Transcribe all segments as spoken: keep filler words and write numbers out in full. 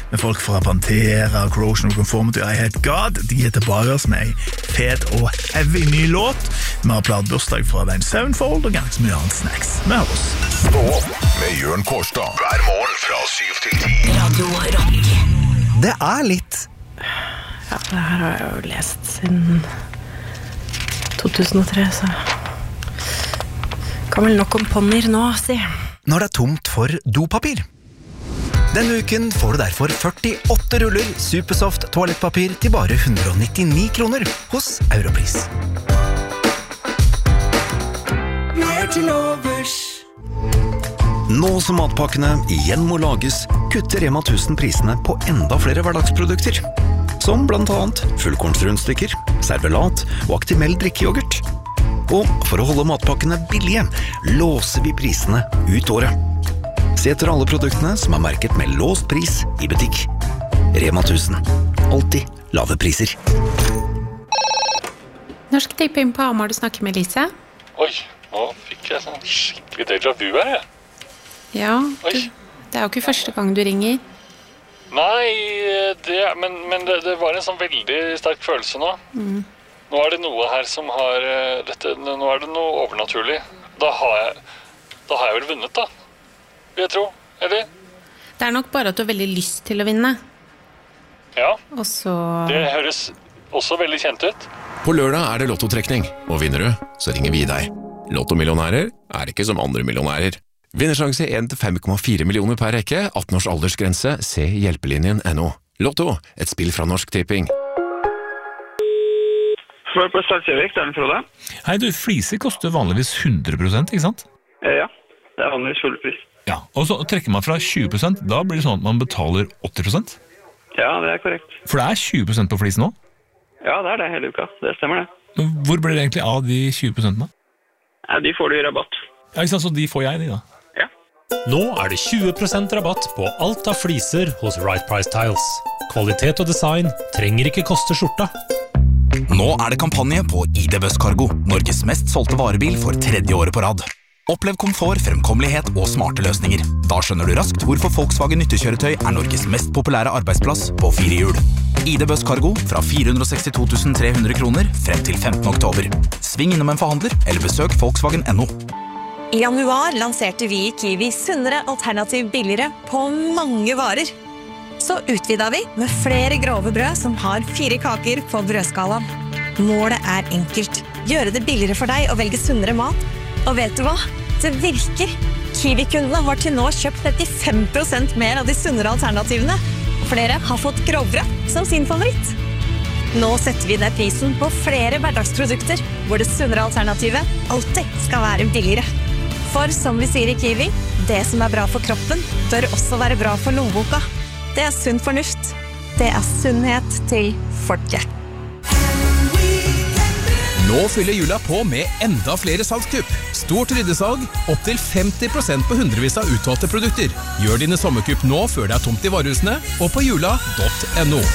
med folk fra Pantera, Corrosion og Conformity og I Hate God. De er tilbake oss med en fet og heavy ny låt. Vi har platebursdag fra Avenged Sevenfold og ganske mye annet snacks. Vi hører oss. Stå opp med Jørn Kårstad hver morgen fra syv til ti. Radio Rock. Det er litt... Ja, det her har jeg jo lest siden to tusen og tre, så... Kan vel nok om ponnier nå, si. Når det er tomt for dopapir. Denne uken får du derfor førtiåtte ruller Supersoft toalettpapir til bare one hundred ninety-nine kroner hos Europris. Mer til overs. Nå som matpakkene igjen må lages, kutter Rema tusen prisene på enda flere hverdagsprodukter. Som blant annet fullkornsrundstykker, servelat og Actimel drikkeyoghurt. Og for å holde matpakkene billige, låser vi prisene ut året. Se etter alle produktene som er merket med låst pris i butikk. Rema tusen. Alltid lave priser. Norsk Tipping på Hamar, du snakker med Lise. Oi, nå fikk jeg sånn skikkelig déjà vu her, jeg. Ja, du, det er jo ikke første gang du ringer. Nei, det, men, men det, det var en sånn veldig sterk følelse nå. Mm. Nå er det noe her som har dette, nå er det noe overnaturlig. Da har jeg, da har jeg vel vunnet, da. Vil jeg tro, eller? Det er nok bare at du har veldig lyst til å vinne. Ja, og så... det høres også veldig kjent ut. På lørdag er det lottotrekning, og vinner du, så ringer vi deg. Lottomillionærer er ikke som andre millionærer. Vinnersjanse en til fem komma fire millioner per rekke, atten års aldersgrense, se hjelpelinjen punktum no. Lotto, et spill fra Norsk Tipping. For på Starkjøvik, det er den Frode. Hei du, fliser koster vanligvis hundre prosent, ikke sant? Ja, det er vanligvis fullpris. Ja, og så trekker man fra tjue prosent, da blir det sånn at man betaler åtti prosent? Ja, det er korrekt. For det er tjue prosent på flis nå? Ja, det er det hele uka, det stemmer det. Hvor blir det egentlig av de tjue prosent da? Ja, de får du i rabatt. Ja, ikke sant, så de får jeg de da? Ja. Nå er det tjue prosent rabatt på alt av fliser hos Right Price Tiles. Kvalitet og design trenger ikke koste skjorta. Nå er det kampanje på I D Buss Cargo, Norges mest solgte varebil for tredje året på rad. Opplev komfort, fremkommelighet og smarte løsninger. Da skjønner du raskt hvorfor Volkswagen nyttekjøretøy er Norges mest populære arbeidsplass på fire hjul. I D Buss Cargo fra fire hundre sekstito tusen tre hundre kroner frem til femtende oktober. Sving innom en forhandler eller besøk Volkswagen punktum no. I januar lanserte vi i Kiwi sunnere alternativ billigere på mange varer. Så utvidet vi med flere grove brød som har fire kaker på brødskalaen. Målet er enkelt. Gjøre det billigere for deg å velge sunnere mat. Og vet du hva? Det virker. Kiwi-kundene har til nå kjøpt trettifem prosent mer av de sunnere alternativene. Og flere har fått grovbrød som sin favoritt. Nå setter vi ned prisen på flere hverdagsprodukter, hvor det sunnere alternativet alltid skal være billigere. For som vi sier i Kiwi, det som er bra for kroppen, bør også være bra for lommeboka. Det er sunn fornuft. Det er sunnhet til folket. Nå fyller jula på med enda flere salgskupp. Stort ryddesalg, opp til femti prosent på hundrevis av utvalgte produkter. Gjør dine sommerkupp nå før det er tomt i varehusene, og på jula punktum no.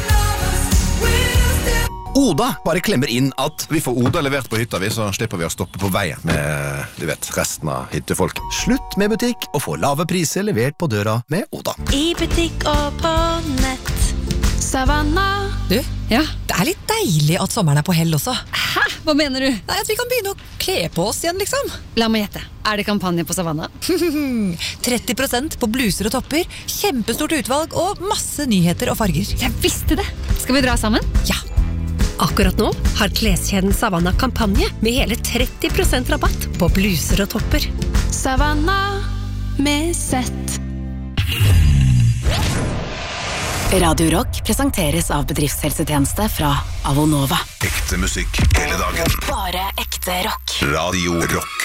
Oda bare klemmer inn at vi får Oda levert på hytta vi, så slipper vi å stoppe på veien med, du vet, resten av hyttefolk. Slutt med butikk og få lave priser levert på døra med Oda. I butikk og på nett. Savanna. Du, ja, det er litt deilig at sommeren er på hell også. Hæ? Hva mener du? Nei, at vi kan begynne å kle på oss igjen, liksom. La meg gjette. Er det kampanje på Savanna? tretti prosent på bluser og topper, kjempestort utvalg og masse nyheter og farger. Jeg visste det. Skal vi dra sammen? Ja. Akkurat nå har kleskjeden Savanna kampanje med hele tretti prosent rabatt på bluser og topper. Savanna med sett. Radio Rock presenteres av bedriftshelsetjeneste fra Avonova. Ekte musikk hele dagen. Bare ekte rock. Radio Rock.